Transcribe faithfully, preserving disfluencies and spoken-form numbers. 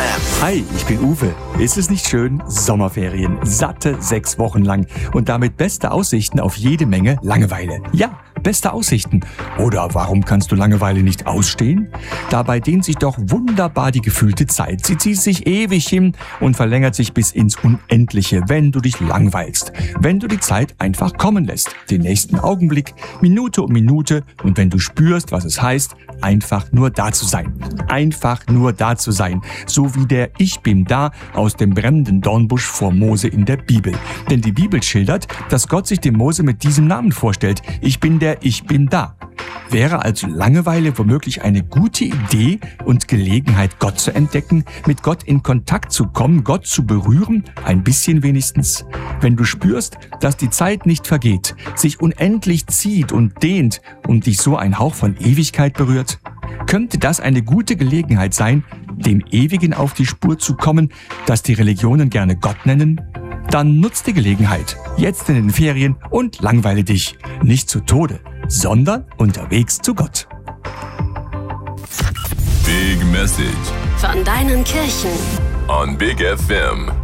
M. Hi, ich bin Uwe. Ist es nicht schön? Sommerferien, satte sechs Wochen lang und damit beste Aussichten auf jede Menge Langeweile. Ja, beste Aussichten. Oder warum kannst du Langeweile nicht ausstehen? Dabei dehnt sich doch wunderbar die gefühlte Zeit. Sie zieht sich ewig hin und verlängert sich bis ins Unendliche, wenn du dich langweilst. Wenn du die Zeit einfach kommen lässt. Den nächsten Augenblick, Minute um Minute und wenn du spürst, was es heißt, einfach nur da zu sein. Einfach nur da zu sein. So wie der Ich bin da aus dem brennenden Dornbusch vor Mose in der Bibel. Denn die Bibel schildert, dass Gott sich dem Mose mit diesem Namen vorstellt. Ich bin der Ich bin da. Wäre also Langeweile womöglich eine gute Idee und Gelegenheit, Gott zu entdecken, mit Gott in Kontakt zu kommen, Gott zu berühren, ein bisschen wenigstens? Wenn du spürst, dass die Zeit nicht vergeht, sich unendlich zieht und dehnt und dich so ein Hauch von Ewigkeit berührt, könnte das eine gute Gelegenheit sein, dem Ewigen auf die Spur zu kommen, das die Religionen gerne Gott nennen? Dann nutz die Gelegenheit, jetzt in den Ferien und langweile dich, nicht zu Tode, sondern unterwegs zu Gott. Big Message von deinen Kirchen on Big F M.